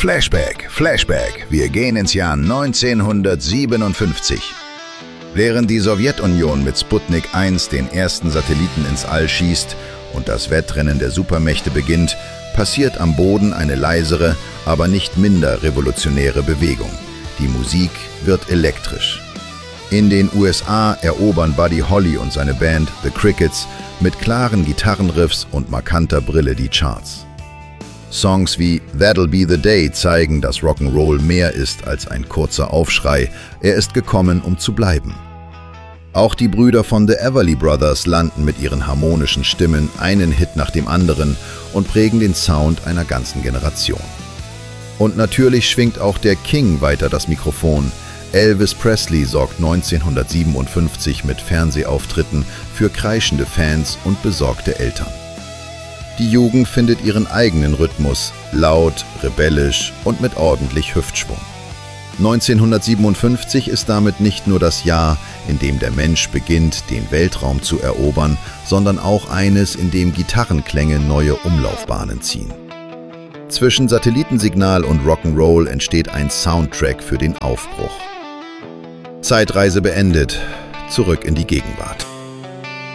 Flashback. Wir gehen ins Jahr 1957. Während die Sowjetunion mit Sputnik 1 den ersten Satelliten ins All schießt und das Wettrennen der Supermächte beginnt, passiert am Boden eine leisere, aber nicht minder revolutionäre Bewegung. Die Musik wird elektrisch. In den USA erobern Buddy Holly und seine Band The Crickets mit klaren Gitarrenriffs und markanter Brille die Charts. Songs wie That'll Be the Day zeigen, dass Rock'n'Roll mehr ist als ein kurzer Aufschrei, er ist gekommen, um zu bleiben. Auch die Brüder von The Everly Brothers landen mit ihren harmonischen Stimmen einen Hit nach dem anderen und prägen den Sound einer ganzen Generation. Und natürlich schwingt auch der King weiter das Mikrofon. Elvis Presley sorgt 1957 mit Fernsehauftritten für kreischende Fans und besorgte Eltern. Die Jugend findet ihren eigenen Rhythmus, laut, rebellisch und mit ordentlich Hüftschwung. 1957 ist damit nicht nur das Jahr, in dem der Mensch beginnt, den Weltraum zu erobern, sondern auch eines, in dem Gitarrenklänge neue Umlaufbahnen ziehen. Zwischen Satellitensignal und Rock'n'Roll entsteht ein Soundtrack für den Aufbruch. Zeitreise beendet, zurück in die Gegenwart.